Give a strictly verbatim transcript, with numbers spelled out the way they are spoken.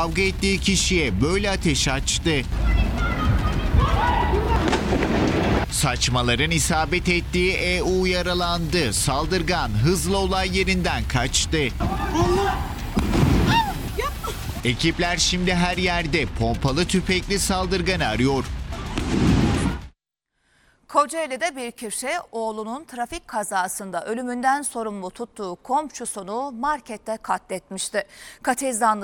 kavga ettiği kişiye böyle ateş açtı. Saçmaların isabet ettiği E U yaralandı. Saldırgan hızla olay yerinden kaçtı. Ekipler şimdi her yerde pompalı tüfekli saldırganı arıyor. Kocaeli'de bir kişi oğlunun trafik kazasında ölümünden sorumlu tuttuğu komşusunu markette katletmişti. Katil zanlı